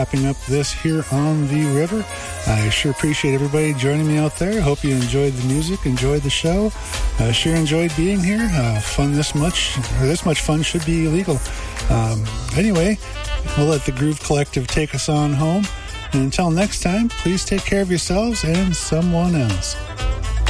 wrapping up this here on the river. I sure appreciate everybody joining me out there. Hope you enjoyed the music, enjoyed the show. Sure enjoyed being here. This much fun should be illegal. Anyway, we'll let the Groove Collective take us on home. And until next time, please take care of yourselves and someone else.